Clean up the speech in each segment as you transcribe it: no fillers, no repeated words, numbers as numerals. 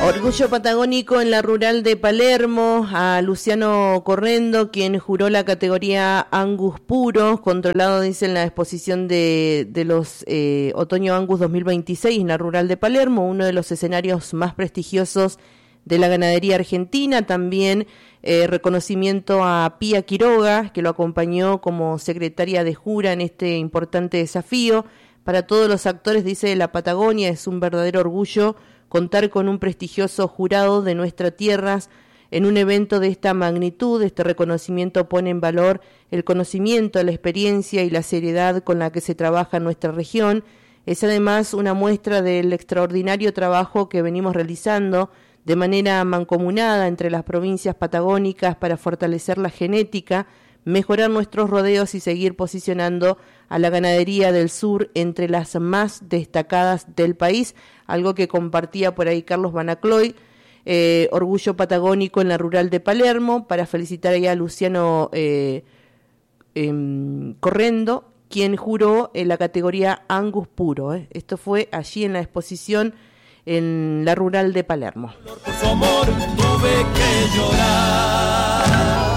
Orgullo patagónico en la rural de Palermo, a Luciano Correndo, quien juró la categoría Angus puro, controlado, dice, en la exposición de los Otoño Angus 2026 en la rural de Palermo, uno de los escenarios más prestigiosos de la ganadería argentina. También reconocimiento a Pía Quiroga, que lo acompañó como secretaria de jura en este importante desafío. Para todos los actores, dice, de la Patagonia, es un verdadero orgullo contar con un prestigioso jurado de nuestras tierras en un evento de esta magnitud. Este reconocimiento pone en valor el conocimiento, la experiencia y la seriedad con la que se trabaja en nuestra región. Es además una muestra del extraordinario trabajo que venimos realizando de manera mancomunada entre las provincias patagónicas para fortalecer la genética, mejorar nuestros rodeos y seguir posicionando a la ganadería del sur entre las más destacadas del país, algo que compartía por ahí Carlos Banacloy. Orgullo patagónico en la rural de Palermo, para felicitar allá a Luciano Correndo, quien juró en la categoría Angus puro. Esto fue allí en la exposición en la rural de Palermo. Por su amor tuve que llorar.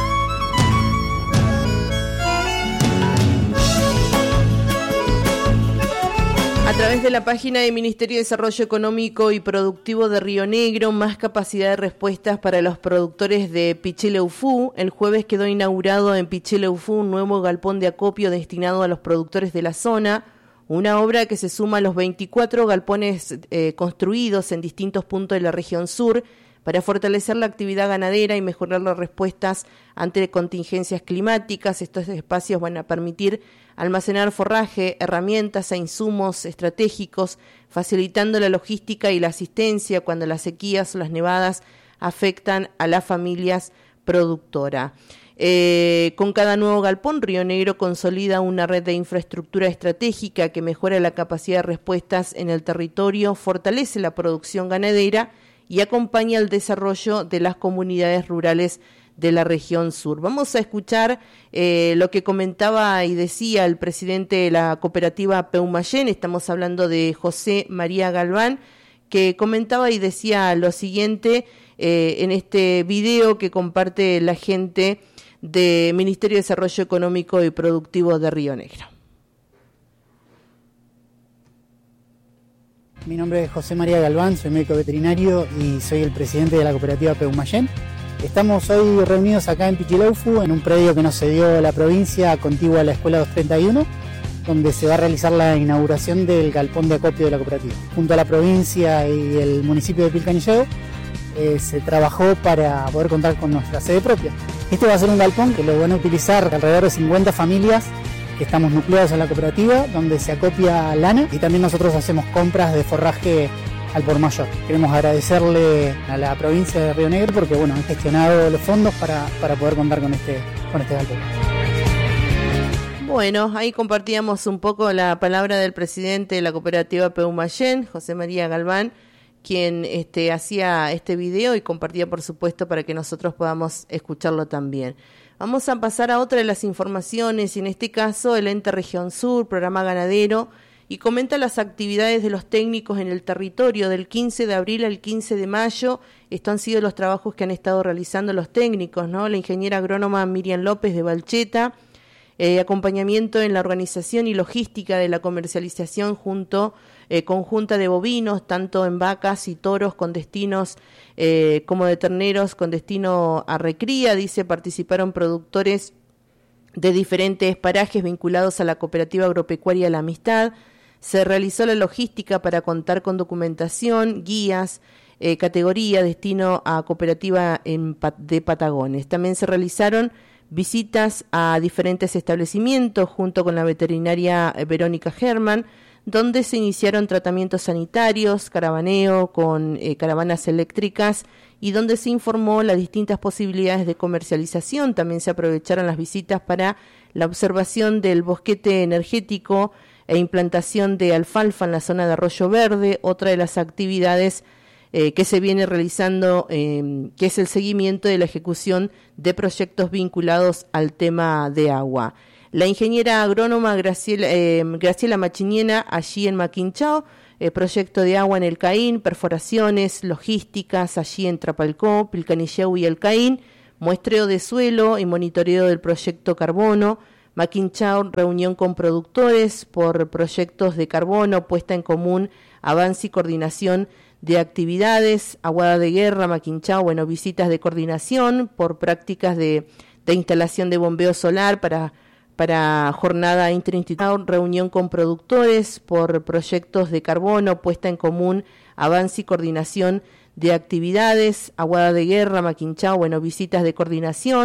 A través de la página del Ministerio de Desarrollo Económico y Productivo de Río Negro, más capacidad de respuestas para los productores de Pichileufú. El jueves quedó inaugurado en Pichileufú un nuevo galpón de acopio destinado a los productores de la zona, una obra que se suma a los 24 galpones construidos en distintos puntos de la región sur para fortalecer la actividad ganadera y mejorar las respuestas ante contingencias climáticas. Estos espacios van a permitir almacenar forraje, herramientas e insumos estratégicos, facilitando la logística y la asistencia cuando las sequías o las nevadas afectan a las familias productoras. Con cada nuevo galpón, Río Negro consolida una red de infraestructura estratégica que mejora la capacidad de respuestas en el territorio, fortalece la producción ganadera y acompaña el desarrollo de las comunidades rurales de la región sur. Vamos a escuchar lo que comentaba y decía el presidente de la cooperativa Peumayén. Estamos hablando de José María Galván, que comentaba y decía lo siguiente en este video que comparte la gente del Ministerio de Desarrollo Económico y Productivo de Río Negro. Mi nombre es José María Galván, soy médico veterinario y soy el presidente de la cooperativa Peumayén. Estamos hoy reunidos acá en Pichileufú, en un predio que nos cedió la provincia, contiguo a la Escuela 231, donde se va a realizar la inauguración del galpón de acopio de la cooperativa. Junto a la provincia y el municipio de Pilcanillero, se trabajó para poder contar con nuestra sede propia. Este va a ser un galpón que lo van a utilizar alrededor de 50 familias que estamos nucleados en la cooperativa, donde se acopia lana y también nosotros hacemos compras de forraje al por mayor. Queremos agradecerle a la provincia de Río Negro porque han gestionado los fondos para poder contar con este galpón. Bueno, ahí compartíamos un poco la palabra del presidente de la cooperativa Peumayén, José María Galván, quien hacía este video y compartía, por supuesto, para que nosotros podamos escucharlo también. Vamos a pasar a otra de las informaciones, y en este caso el Ente Región Sur, programa ganadero, y comenta las actividades de los técnicos en el territorio del 15 de abril al 15 de mayo. Estos han sido los trabajos que han estado realizando los técnicos, ¿no? La ingeniera agrónoma Miriam López de Balcheta, acompañamiento en la organización y logística de la comercialización conjunta de bovinos, tanto en vacas y toros con destinos como de terneros con destino a recría. Dice, participaron productores de diferentes parajes vinculados a la cooperativa agropecuaria La Amistad. Se realizó la logística para contar con documentación, guías, categoría, destino a cooperativa de Patagones. También se realizaron visitas a diferentes establecimientos junto con la veterinaria Verónica Germán, donde se iniciaron tratamientos sanitarios, caravaneo con caravanas eléctricas y donde se informó las distintas posibilidades de comercialización. También se aprovecharon las visitas para la observación del bosquete energético e implantación de alfalfa en la zona de Arroyo Verde. Otra de las actividades que se viene realizando, que es el seguimiento de la ejecución de proyectos vinculados al tema de agua. La ingeniera agrónoma Graciela Machiniena, allí en Maquinchao, proyecto de agua en el Caín, perforaciones, logísticas allí en Trapalcó, Pilcanilleu y el Caín, muestreo de suelo y monitoreo del proyecto carbono, Maquinchao, reunión con productores por proyectos de carbono, puesta en común, avance y coordinación de actividades, Aguada de Guerra, Maquinchao, visitas de coordinación por prácticas de instalación de bombeo solar para jornada interinstitucional, reunión con productores por proyectos de carbono, puesta en común, avance y coordinación de actividades, Aguada de Guerra, Maquinchao, visitas de coordinación.